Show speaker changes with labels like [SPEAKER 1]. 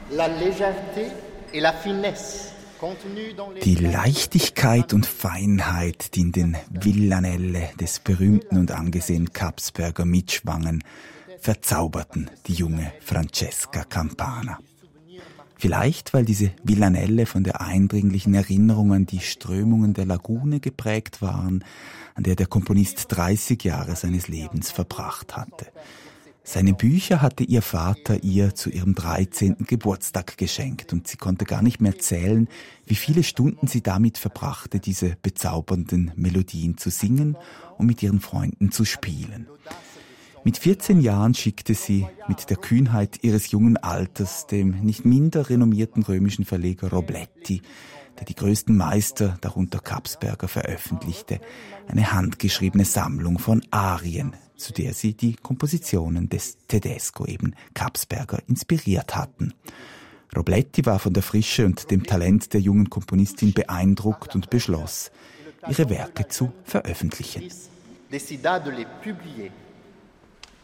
[SPEAKER 1] Die Leichtigkeit und Feinheit, die in den Villanelle des berühmten und angesehenen Kapsberger mitschwangen, verzauberten die junge Francesca Campana. Vielleicht, weil diese Villanelle von der eindringlichen Erinnerung an die Strömungen der Lagune geprägt waren, an der der Komponist 30 Jahre seines Lebens verbracht hatte. Seine Bücher hatte ihr Vater ihr zu ihrem 13. Geburtstag geschenkt und sie konnte gar nicht mehr zählen, wie viele Stunden sie damit verbrachte, diese bezaubernden Melodien zu singen und mit ihren Freunden zu spielen. Mit 14 Jahren schickte sie mit der Kühnheit ihres jungen Alters dem nicht minder renommierten römischen Verleger Robletti, der die größten Meister, darunter Kapsberger, veröffentlichte, eine handgeschriebene Sammlung von Arien, zu der sie die Kompositionen des Tedesco, eben Kapsberger, inspiriert hatten. Robletti war von der Frische und dem Talent der jungen Komponistin beeindruckt und beschloss, ihre Werke zu veröffentlichen.